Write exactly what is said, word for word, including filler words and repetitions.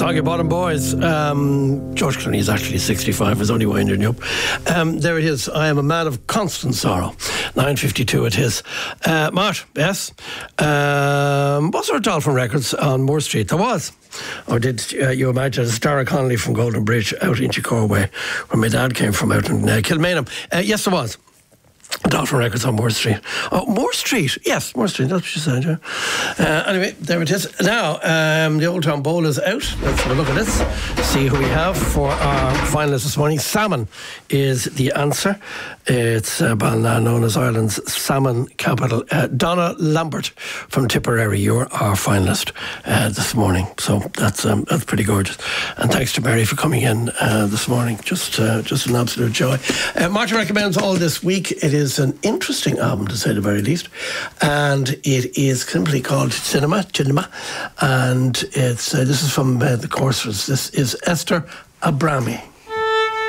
Foggy Bottom Boys. Um, George Clooney is actually sixty-five, is only winding you up. Um, there it is. I am a man of constant sorrow. nine fifty-two it is. Uh, Mart, yes? Um, was there a Dolphin Records on Moore Street? There was. Or did uh, you imagine Starra Connolly from Golden Bridge out in Chicorway, where my dad came from, out in uh, Kilmainham? Uh, yes, there was. Dolphin Records on Moore Street. Oh, Moore Street. Yes, Moore Street. That's what you said, yeah. Uh, anyway, there it is. Now, um, the Old Town Bowl is out. Let's have a look at this. See who we have for our finalists this morning. Salmon is the answer. It's uh, Ballina, known as Ireland's salmon capital. Uh, Donna Lambert from Tipperary, you're our finalist uh, this morning. So that's um, that's pretty gorgeous. And thanks to Mary for coming in uh, this morning. Just uh, just an absolute joy. Uh, Martin recommends All This Week. It is an interesting album, to say the very least, and it is simply called Cinema, Cinema, and it's uh, this is from uh, the Coursers. This is Esther Abrami.